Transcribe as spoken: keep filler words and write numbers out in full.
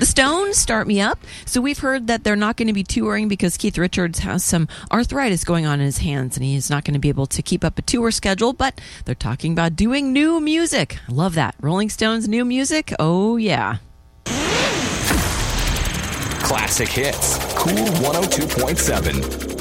The Stones, Start Me Up. So we've heard that they're not going to be touring because Keith Richards has some arthritis going on in his hands and he's not going to be able to keep up a tour schedule, but they're talking about doing new music. I love that. Rolling Stones, new music? Oh, yeah. Classic Hits, Cool one oh two point seven.